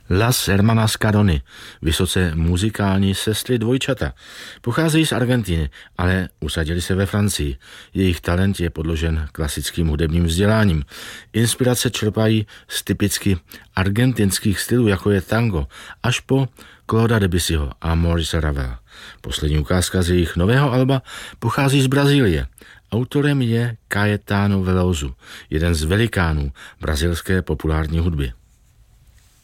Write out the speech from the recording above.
Las Hermanas Caroni, vysoce muzikální sestry dvojčata. Pocházejí z Argentiny, ale usadili se ve Francii. Jejich talent je podložen klasickým hudebním vzděláním. Inspirace čerpají z typicky argentinských stylů, jako je tango, až po Clauda Debussyho a Maurice Ravela. Poslední ukázka z jejich nového alba pochází z Brazílie. Autorem je Caetano Veloso, jeden z velikánů brazilské populární hudby.